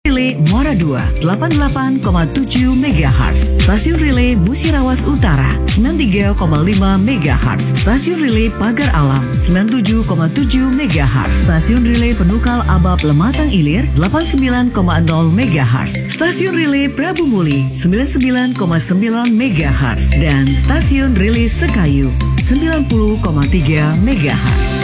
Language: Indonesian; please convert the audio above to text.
Relay Muara 2, 88,7 MHz. Stasiun Relay Musirawas Utara, 93,5 MHz. Stasiun Relay Pagar Alam, 97,7 MHz. Stasiun Relay Penukal Abab Lematang Ilir, 89,0 MHz. Stasiun Relay Prabu Muli, 99,9 MHz. Dan Stasiun Relay Sekayu, 90,3 MHz.